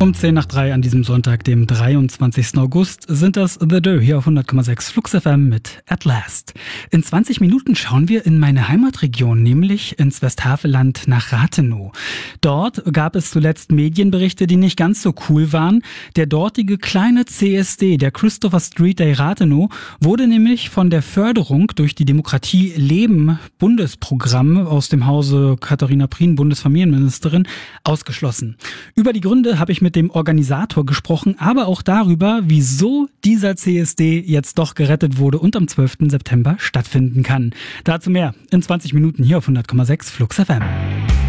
Um 10 nach 3 an diesem Sonntag, dem 23. August, sind das The Dö hier auf 100,6 Flux FM mit At Last. In 20 Minuten schauen wir in meine Heimatregion, nämlich ins Westhaveland nach Rathenow. Dort gab es zuletzt Medienberichte, die nicht ganz so cool waren. Der dortige kleine CSD, der Christopher Street Day Rathenow, wurde nämlich von der Förderung durch die Demokratie Leben Bundesprogramm aus dem Hause Katharina Prien, Bundesfamilienministerin, ausgeschlossen. Über die Gründe habe ich mit dem Organisator gesprochen, aber auch darüber, wieso dieser CSD jetzt doch gerettet wurde und am 12. September stattfinden kann. Dazu mehr in 20 Minuten hier auf 100,6 Flux FM.